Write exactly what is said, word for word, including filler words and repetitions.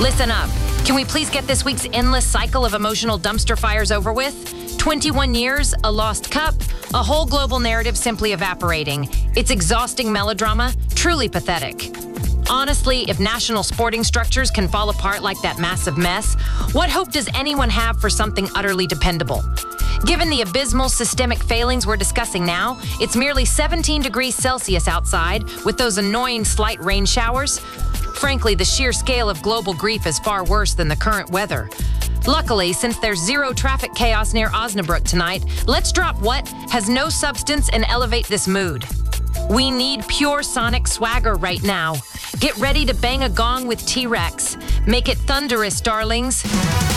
Listen up. Can we please get this week's endless cycle of emotional dumpster fires over with? twenty-one years, a lost cup, a whole global narrative simply evaporating. It's exhausting melodrama, truly pathetic. Honestly, if national sporting structures can fall apart like that massive mess, what hope does anyone have for something utterly dependable? Given the abysmal systemic failings we're discussing now, it's merely seventeen degrees Celsius outside with those annoying slight rain showers. Frankly, the sheer scale of global grief is far worse than the current weather. Luckily, since there's zero traffic chaos near Osnabrück tonight, let's drop what has no substance and elevate this mood. We need pure sonic swagger right now. Get ready to bang a gong with T-Rex. Make it thunderous, darlings.